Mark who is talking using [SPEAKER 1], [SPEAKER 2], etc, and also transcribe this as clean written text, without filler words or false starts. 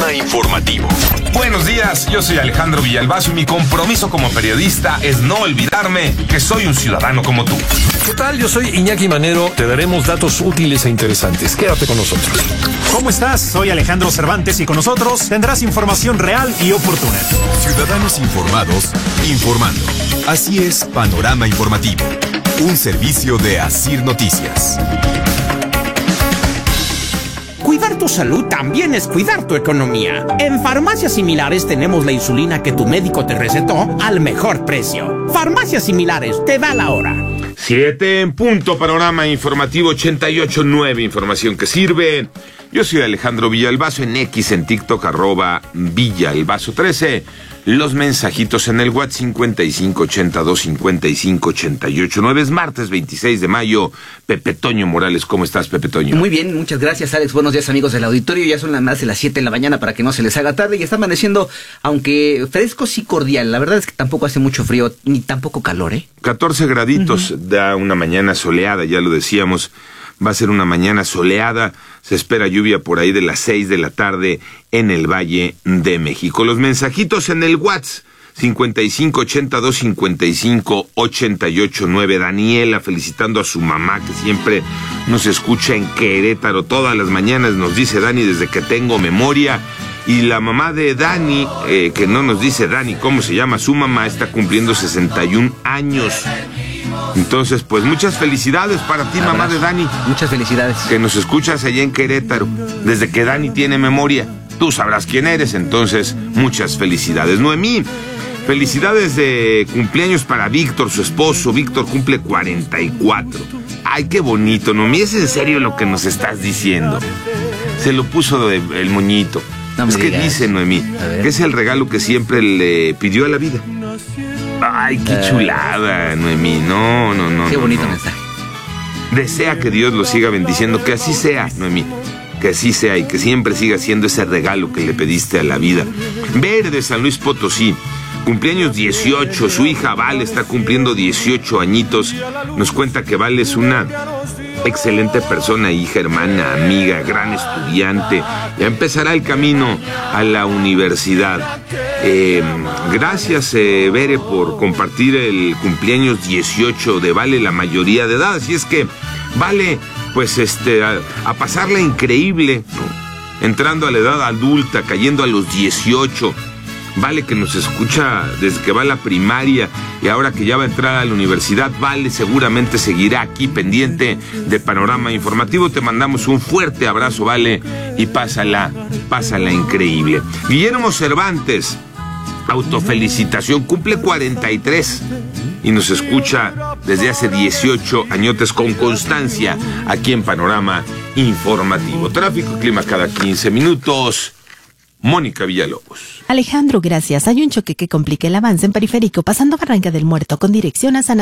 [SPEAKER 1] Panorama Informativo.
[SPEAKER 2] Buenos días, yo soy Alejandro Villalbazo y mi compromiso como periodista es no olvidarme que soy un ciudadano como tú.
[SPEAKER 3] ¿Qué tal? Yo soy Iñaki Manero. Te daremos datos útiles e interesantes. Quédate con nosotros.
[SPEAKER 4] ¿Cómo estás? Soy Alejandro Cervantes y con nosotros tendrás información real y oportuna.
[SPEAKER 1] Ciudadanos informados, informando. Así es Panorama Informativo, un servicio de Asir Noticias.
[SPEAKER 5] Cuidar tu salud también es cuidar tu economía. En Farmacias Similares tenemos la insulina que tu médico te recetó al mejor precio. Farmacias Similares, te da la hora.
[SPEAKER 2] 7 en punto, Panorama Informativo 88.9, información que sirve. Yo soy Alejandro Villalbazo, en X, en TikTok, @Villalbazo13. Los mensajitos en el WhatsApp 5582558889. Es martes 26 de mayo. Pepe Toño Morales, ¿cómo estás, Pepe Toño?
[SPEAKER 6] Muy bien, muchas gracias, Alex. Buenos días, amigos del auditorio. Ya son más de las 7 de la mañana para que no se les haga tarde y está amaneciendo, aunque fresco sí cordial. La verdad es que tampoco hace mucho frío ni tampoco calor,
[SPEAKER 2] 14 graditos, da una mañana soleada, ya lo decíamos. Va a ser una mañana soleada, se espera lluvia por ahí de las 6 de la tarde en el Valle de México. Los mensajitos en el WhatsApp 5582558889. Daniela felicitando a su mamá que siempre nos escucha en Querétaro. Todas las mañanas nos dice Dani desde que tengo memoria. Y la mamá de Dani, que no nos dice Dani cómo se llama su mamá, está cumpliendo 61 años. Entonces, pues muchas felicidades para ti, mamá de Dani.
[SPEAKER 6] Muchas felicidades.
[SPEAKER 2] Que nos escuchas allá en Querétaro, desde que Dani tiene memoria. Tú sabrás quién eres, entonces, muchas felicidades. Noemí, felicidades de cumpleaños para Víctor, su esposo. Víctor cumple 44. Ay, qué bonito, Noemí, ¿es en serio lo que nos estás diciendo? Se lo puso el moñito.
[SPEAKER 6] No me
[SPEAKER 2] es que
[SPEAKER 6] digas.
[SPEAKER 2] Dice Noemí que es el regalo que siempre le pidió a la vida. Ay, qué chulada, Noemí. No.
[SPEAKER 6] Qué bonito
[SPEAKER 2] no.
[SPEAKER 6] mensaje.
[SPEAKER 2] Desea que Dios lo siga bendiciendo, que así sea, Noemí. Que así sea y que siempre siga siendo ese regalo que le pediste a la vida. Ver de San Luis Potosí, cumpleaños 18, su hija Vale está cumpliendo 18 añitos. Nos cuenta que Vale es una excelente persona, hija, hermana, amiga, gran estudiante. Ya empezará el camino a la universidad. Gracias, Bere, por compartir el cumpleaños 18 de Vale, la mayoría de edad. Así es que, Vale, pues a pasarla increíble, ¿no? Entrando a la edad adulta, cayendo a los 18. Vale, que nos escucha desde que va a la primaria y ahora que ya va a entrar a la universidad, Vale seguramente seguirá aquí pendiente de Panorama Informativo. Te mandamos un fuerte abrazo, Vale, y pásala increíble. Guillermo Cervantes, autofelicitación, cumple 43 y nos escucha desde hace 18 añotes con constancia aquí en Panorama Informativo. Tráfico y clima cada 15 minutos. Mónica Villalobos.
[SPEAKER 7] Alejandro, gracias. Hay un choque que complica el avance en Periférico pasando Barranca del Muerto con dirección a San